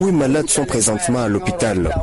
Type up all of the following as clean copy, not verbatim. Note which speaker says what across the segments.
Speaker 1: 8 malades sont présentement à l'hôpital.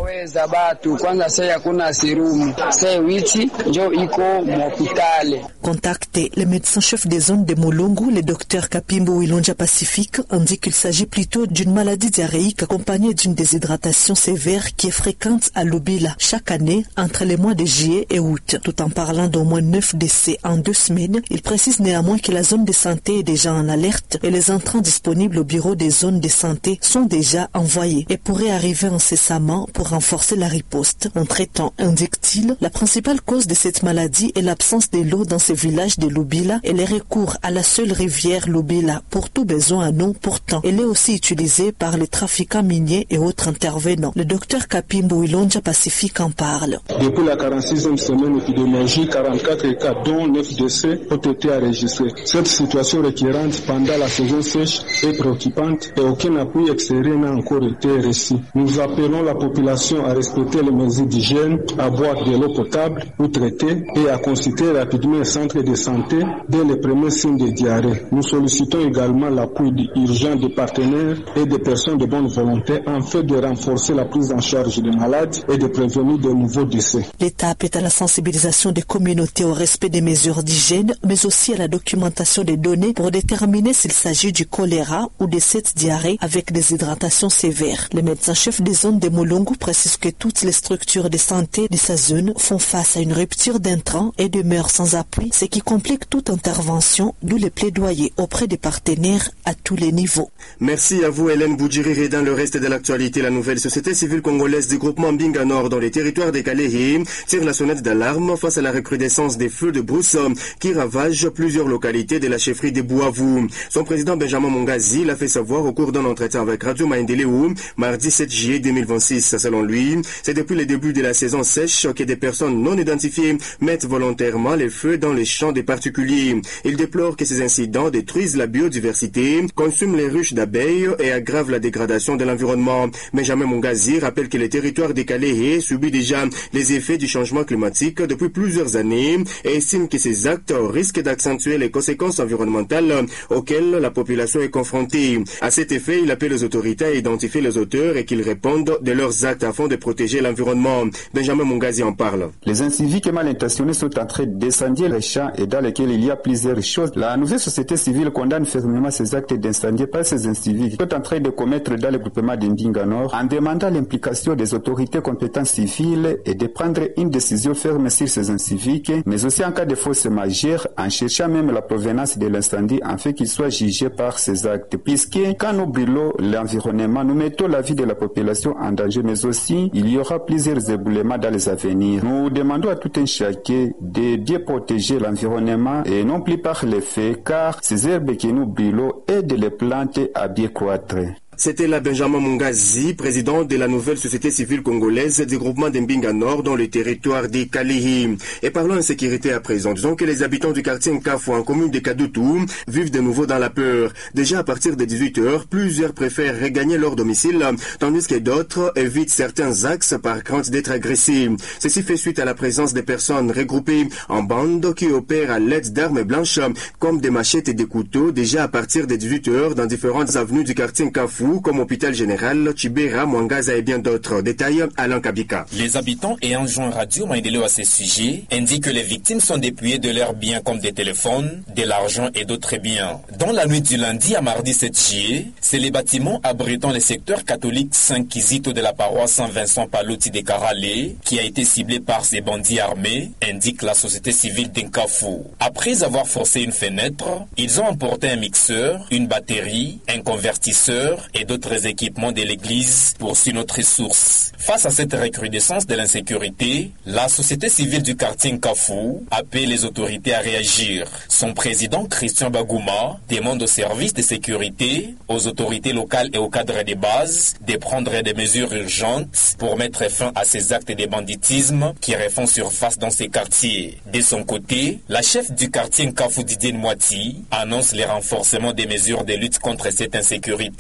Speaker 2: Contacté, le médecin-chef des zones de Molongo, le docteur Kapimbo Wilonja Pacifique, indique qu'il s'agit plutôt d'une maladie diarrhéique accompagnée d'une déshydratation sévère qui est fréquente à Lobila chaque année entre les mois de juillet et août. Tout en parlant d'au moins 9 décès en 2 semaines, il précise néanmoins que la zone de santé est déjà en alerte et les entrants disponibles au bureau des zones de santé sont déjà envoyés et pourraient arriver incessamment pour renforcer la riposte. En traitant, indique-t-il, la principale cause de cette maladie est l'absence de l'eau dans ces villages de Lobila et les recours à la seule rivière Lobila pour tout besoin en eau. Pourtant, elle est aussi utilisée par les trafiquants miniers et autres intervenants. Le docteur Kapimbo Wilonja Pacifique en parle.
Speaker 3: Depuis la 46e semaine épidémiologique, 44 cas dont 9 décès ont été enregistrés. Cette situation récurrente pendant la saison sèche est préoccupante et aucun appui extérieur n'a encore été reçu. Nous appelons la population à respecter les mesures d'hygiène, à boire de l'eau potable ou traitée et à consulter rapidement un centre de santé dès les premiers signes de diarrhée. Nous sollicitons également l'appui urgent des partenaires et des personnes de bonne volonté afin de renforcer la prise en charge des malades et de prévenir de nouveaux décès.
Speaker 2: L'étape est à la sensibilisation des communautés au respect des mesures d'hygiène, mais aussi à la documentation des données pour déterminer s'il s'agit du choléra ou de cette diarrhée avec des hydratations sévères. Le médecin-chef des zones de Molongo précise que toutes les structures de santé de sa zone font face à une rupture d'intrants et demeurent sans appui, ce qui complique toute intervention, d'où les plaidoyers auprès des partenaires à tous les niveaux.
Speaker 1: Merci à vous Hélène Boudjiri. Dans le reste de l'actualité, la nouvelle société civile congolaise du groupement Mbinga Nord dans les territoires des Kalehi tire la sonnette d'alarme face à la recrudescence des feux de brousse qui ravagent plusieurs localités de la chefferie de Bouavou. Son président Benjamin Mongazi l'a fait savoir au cours d'un entretien avec Radio Maendeleo mardi 7 juillet 2026. Selon lui, c'est depuis le début de la saison sèche que des personnes non identifiées mettent volontairement les feux dans les champs des particuliers. Il déplore que ces incidents détruisent la biodiversité, consument les ruches d'abeilles et aggravent la dégradation de l'environnement. Benjamin Mongazi rappelle que le territoire des Kalehi subit déjà les effets du changement climatique depuis plusieurs années et estime que ces actes risquent d'accentuer les conséquences environnementales auxquelles la population est confrontée. À cet effet, il appelle les autorités à identifier les auteurs et qu'ils répondent de leurs actes afin de protéger l'environnement. Benjamin Mongazi en parle.
Speaker 4: Les inciviques mal intentionnés sont en train de descendre les champs et dans lesquels il y a plusieurs choses. La nouvelle société civile condamne fermement ces actes d'incendier par ces inciviques qui sont en train de commettre dans le groupement de Mbinga Nord en demandant l'implication des autorités compétentes civiles et de prendre une décision ferme sur ces inciviques, mais aussi en cas de force majeure, en cherchant même la provenance de l'incendie afin qu'il soit jugé par ces actes. Puisque quand nous brûlons l'environnement, nous mettons la vie de la population en danger, mais aussi il y aura plusieurs éboulements dans les avenirs. Nous demandons à tout un chacun de bien protéger l'environnement et non plus par les faits, car ces herbes que nous brûlons aident les plantes à bien croître.
Speaker 1: C'était là Benjamin Mongazi, président de la nouvelle société civile congolaise du groupement d'Mbinga Nord dans le territoire des Kalehi. Et parlons insécurité à présent. Disons que les habitants du quartier Nkafou en commune de Kadoutou vivent de nouveau dans la peur. Déjà à partir de 18h, plusieurs préfèrent regagner leur domicile, tandis que d'autres évitent certains axes par crainte d'être agressés. Ceci fait suite à la présence des personnes regroupées en bandes qui opèrent à l'aide d'armes blanches comme des machettes et des couteaux déjà à partir de 18h dans différentes avenues du quartier Nkafou comme Hôpital Général, Chibera, Mwangaza et bien d'autres. Détails, Alain Kabika.
Speaker 5: Les habitants ayant joint Radio Maendeleo à ces sujets indiquent que les victimes sont dépouillées de leurs biens comme des téléphones, de l'argent et d'autres biens. Dans la nuit du lundi à mardi 7 juillet, c'est les bâtiments abritant les secteurs catholiques Saint-Kizito de la paroisse Saint-Vincent Paloti de Karale qui a été ciblé par ces bandits armés, indique la société civile d'Nkafou. Après avoir forcé une fenêtre, ils ont emporté un mixeur, une batterie, un convertisseur et d'autres équipements de l'église, poursuit notre source. Face à cette recrudescence de l'insécurité, la société civile du quartier Nkafou appelle les autorités à réagir. Son président Christian Bagouma demande aux services de sécurité, aux autorités locales et aux cadres de base de prendre des mesures urgentes pour mettre fin à ces actes de banditisme qui refont surface dans ces quartiers. De son côté, la chef du quartier Nkafou Didier Mwati annonce le renforcement des mesures de lutte contre cette insécurité.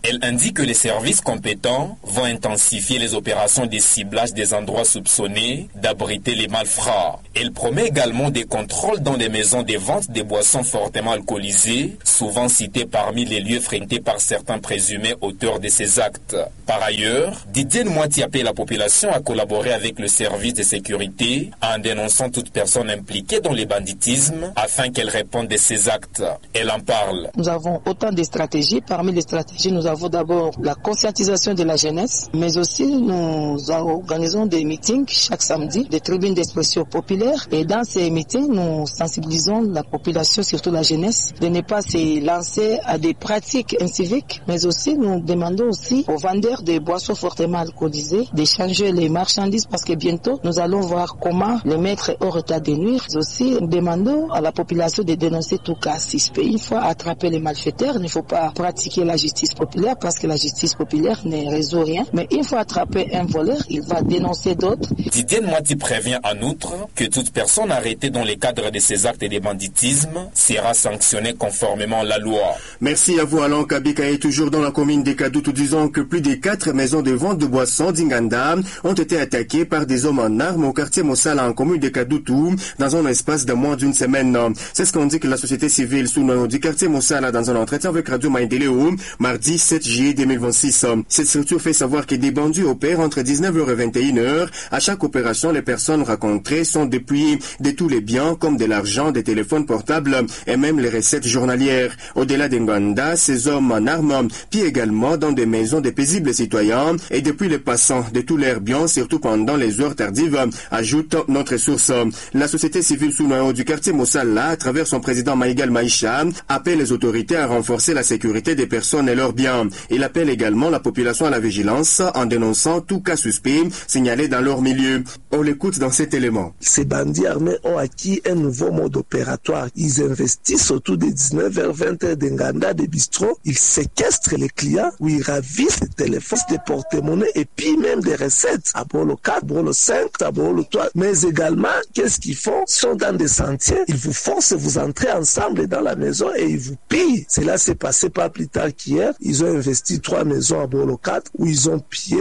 Speaker 5: Elle indique que les services compétents vont intensifier les opérations de ciblage des endroits soupçonnés d'abriter les malfrats. Elle promet également des contrôles dans les maisons de vente des boissons fortement alcoolisées, souvent citées parmi les lieux fréquentés par certains présumés auteurs de ces actes. Par ailleurs, Didier Nwati appelle la population à collaborer avec le service de sécurité en dénonçant toute personne impliquée dans le banditisme afin qu'elle réponde de ces actes. Elle en parle.
Speaker 6: Nous avons autant de stratégies. Parmi les stratégies, nous avons d'abord la conscientisation de la jeunesse, mais aussi nous organisons des meetings chaque samedi, des tribunes d'expression populaire. Et dans ces meetings, nous sensibilisons la population, surtout la jeunesse, de ne pas se lancer à des pratiques inciviques, mais aussi nous demandons aussi aux vendeurs de boissons fortement alcoolisées d'échanger les marchandises parce que bientôt nous allons voir comment les mettre hors état de nuire. Aussi, nous demandons à la population de dénoncer tout cas suspect. Une fois attrapé les malfaiteurs, il ne faut pas pratiquer la justice populaire parce que la justice populaire ne résout rien. Mais une fois attrapé un voleur, il va dénoncer d'autres.
Speaker 5: Didier Nwati prévient en outre que toute personne arrêtée dans le cadre de ces actes de banditisme sera sanctionnée conformément à la loi.
Speaker 1: Merci à vous Alain Kabika. Et toujours dans la commune des Kadoutou, disons que plus de 4 maisons de vente de boissons d'Inganda ont été attaquées par des hommes en armes au quartier Mossala en commune des Kadoutou dans un espace de moins d'une semaine. C'est ce qu'on dit que la société civile sous nom du quartier Mossala dans un entretien avec Radio Maendeleo mardi 7 juillet 2026. Cette structure fait savoir que des bandits opèrent entre 19h et 21h. À chaque opération, les personnes rencontrées sont dépouillées de tous les biens comme de l'argent, des téléphones portables et même les recettes journalières. Au-delà d'Inganda, ces hommes en armes pillent également dans des maisons de paisibles citoyens et depuis les passants de tous leurs biens, surtout pendant les heures tardives, ajoute notre source. La société civile sous noyau du quartier Mossala, à travers son président Maïgal Maïcha, appelle les autorités à renforcer la sécurité des personnes et leurs biens. Il appelle également la population à la vigilance en dénonçant tout cas suspect signalé dans leur milieu. On l'écoute dans cet élément.
Speaker 7: Ces bandits armés ont acquis un nouveau mode opératoire. Ils investissent autour des 19h, 20h d'Inganda, des bistrots. Ils séquestrent les clients ou ils ravissent des téléphones, des porte-monnaies et puis même des recettes. À Bolo 4, Bolo 5, à Bolo 3. Mais également, qu'est-ce qu'ils font? Ils sont dans des sentiers. Ils vous forcent, vous entrez ensemble dans la maison et ils vous pillent. Cela s'est passé pas plus tard qu'hier. Ils ont investi 3 maisons à Bolo 4 où ils ont pillé,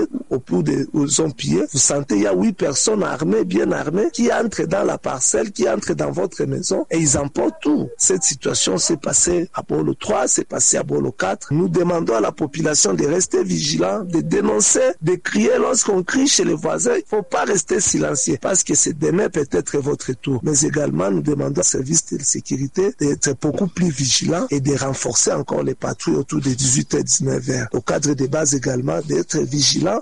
Speaker 7: où ils ont pillé. Vous sentez, il y a 8 personnes armées, bien armées, qui entrent dans la parcelle, qui entrent dans votre maison et ils emportent tout. Cette situation s'est passée à Bolo 3, s'est passée à Bolo 4. Nous demandons à la population de rester vigilants, de dénoncer, de crier lorsqu'on crie chez les voisins. Il ne faut pas rester silencieux parce que c'est demain peut-être votre tour. Mais également, nous demandons au service de sécurité d'être beaucoup plus vigilants et de renforcer encore les patrouilles autour de 18h, 19h. Au cadre des bases également, d'être vigilants.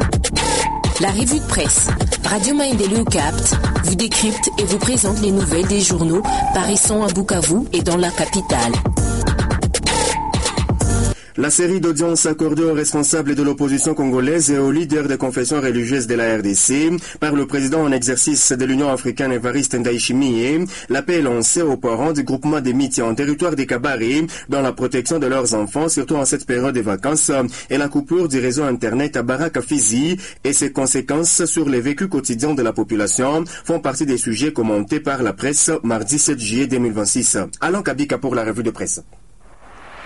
Speaker 8: La revue de presse. Radio Maendeleo capte, vous décrypte et vous présente les nouvelles des journaux paraissant à Bukavu et dans la capitale.
Speaker 1: La série d'audiences accordées aux responsables de l'opposition congolaise et aux leaders des confessions religieuses de la RDC par le président en exercice de l'Union africaine Evariste Ndayishimiye, l'appel lancé aux parents du groupement des Miti en territoire des Kabare dans la protection de leurs enfants, surtout en cette période de vacances, et la coupure du réseau Internet à Baraka Fizi et ses conséquences sur les vécus quotidiens de la population font partie des sujets commentés par la presse mardi 7 juillet 2026. Alain Kabika pour la revue de presse.